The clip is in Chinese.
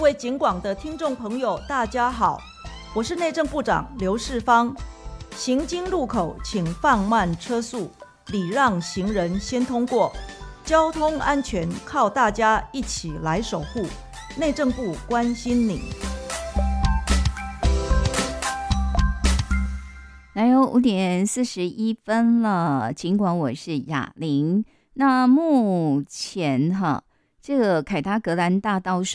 位警广的听众朋友，大家好，我是内政部长刘世芳。行经路口请放慢车速，礼让行人先通过。交通安全靠大家一起来守护，内政部关心你。 来哟，5:41了，尽管我是雅玲。那目前这个凯达格兰大道